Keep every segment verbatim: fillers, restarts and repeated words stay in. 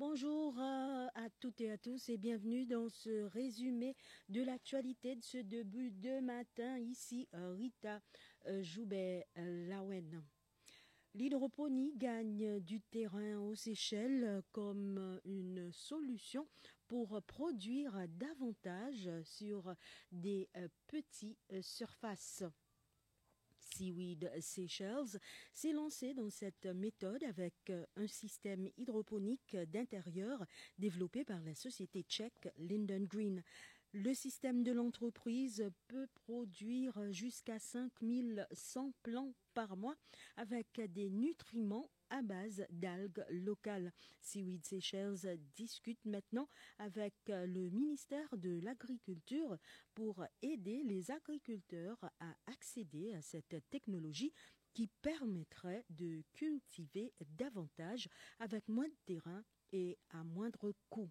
Bonjour euh, à toutes et à tous et bienvenue dans ce résumé de l'actualité de ce début de matin. Ici euh, Rita euh, Joubert-Lawen. L'hydroponie gagne du terrain aux Seychelles comme une solution pour produire davantage sur des euh, petites euh, surfaces. Seaweed Seychelles s'est lancé dans cette méthode avec un système hydroponique d'intérieur développé par la société tchèque Linden Green. Le système de l'entreprise peut produire jusqu'à cinq mille cent plants par mois avec des nutriments à base d'algues locales. Seaweed Seychelles discute maintenant avec le ministère de l'Agriculture pour aider les agriculteurs à accéder à cette technologie qui permettrait de cultiver davantage avec moins de terrain et à moindre coût.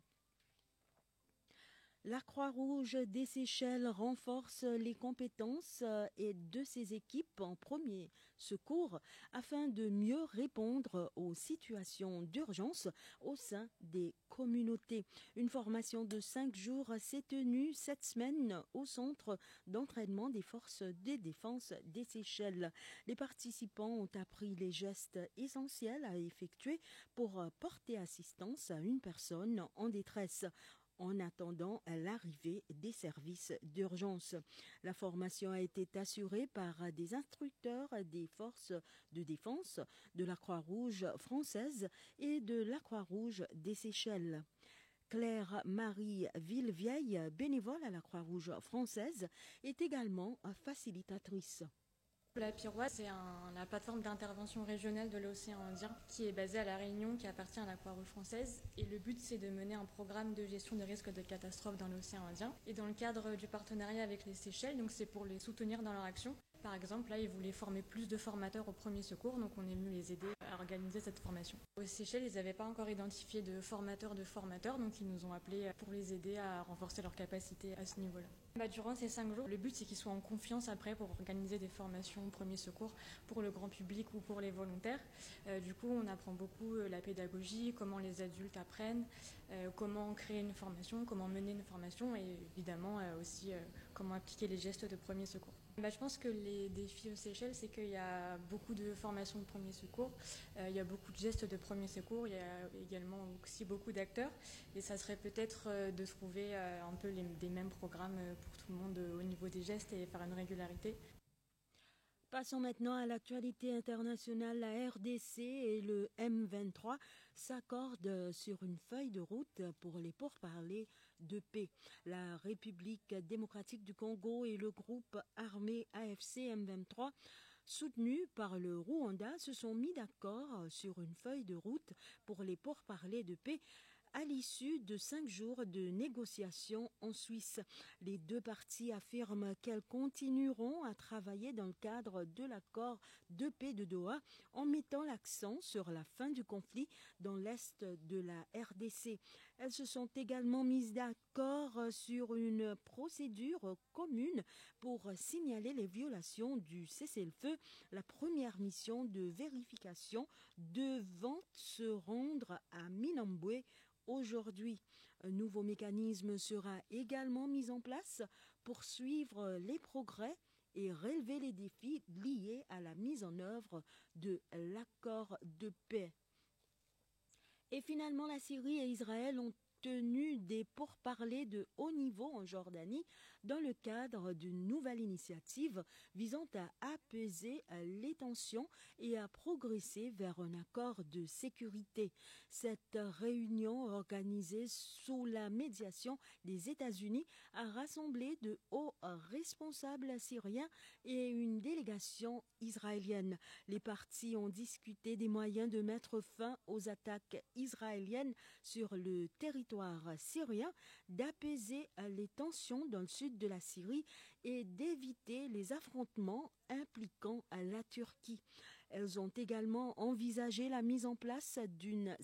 La Croix-Rouge des Seychelles renforce les compétences de ses équipes en premier secours afin de mieux répondre aux situations d'urgence au sein des communautés. Une formation de cinq jours s'est tenue cette semaine au centre d'entraînement des forces de défense des Seychelles. Les participants ont appris les gestes essentiels à effectuer pour porter assistance à une personne en détresse en attendant l'arrivée des services d'urgence. La formation a été assurée par des instructeurs des forces de défense de la Croix-Rouge française et de la Croix-Rouge des Seychelles. Claire-Marie Villevieille, bénévole à la Croix-Rouge française, est également facilitatrice. La Piroise, c'est un, la plateforme d'intervention régionale de l'océan Indien qui est basée à La Réunion, qui appartient à la Croix-Rouge française. Et le but, c'est de mener un programme de gestion des risques de catastrophes dans l'océan Indien. Et dans le cadre du partenariat avec les Seychelles, donc c'est pour les soutenir dans leur action. Par exemple, là, ils voulaient former plus de formateurs au premier secours, donc on est venu les aider à organiser cette formation. Aux Seychelles, ils n'avaient pas encore identifié de formateurs de formateurs, donc ils nous ont appelés pour les aider à renforcer leurs capacités à ce niveau-là. Bah, durant ces cinq jours, le but, c'est qu'ils soient en confiance après pour organiser des formations premier secours pour le grand public ou pour les volontaires. Euh, du coup, on apprend beaucoup euh, la pédagogie, comment les adultes apprennent, euh, comment créer une formation, comment mener une formation et évidemment euh, aussi euh, comment appliquer les gestes de premier secours. Bah, je pense que les défis aux Seychelles, c'est qu'il y a beaucoup de formations de premier secours, euh, il y a beaucoup de gestes de premier secours, il y a également aussi beaucoup d'acteurs et ça serait peut-être euh, de trouver euh, un peu les, des mêmes programmes pour tout le monde euh, au niveau des gestes et faire une régularité. Passons maintenant à l'actualité internationale. La R D C et le M vingt-trois s'accordent sur une feuille de route pour les pourparlers de paix. La République démocratique du Congo et le groupe armé A F C M vingt-trois, soutenus par le Rwanda, se sont mis d'accord sur une feuille de route pour les pourparlers de paix à l'issue de cinq jours de négociations en Suisse. Les deux parties affirment qu'elles continueront à travailler dans le cadre de l'accord de paix de Doha en mettant l'accent sur la fin du conflit dans l'est de la R D C. Elles se sont également mises d'accord sur une procédure commune pour signaler les violations du cessez-le-feu. La première mission de vérification devant se rendre à Minambwe aujourd'hui. Un nouveau mécanisme sera également mis en place pour suivre les progrès et relever les défis liés à la mise en œuvre de l'accord de paix. Et finalement, la Syrie et Israël ont tenu des pourparlers de haut niveau en Jordanie dans le cadre d'une nouvelle initiative visant à apaiser les tensions et à progresser vers un accord de sécurité. Cette réunion organisée sous la médiation des États-Unis a rassemblé de hauts responsables syriens et une délégation israélienne. Les parties ont discuté des moyens de mettre fin aux attaques israéliennes sur le territoire syrien, d'apaiser les tensions dans le sud de la Syrie et d'éviter les affrontements impliquant la Turquie. Elles ont également envisagé la mise en place d'une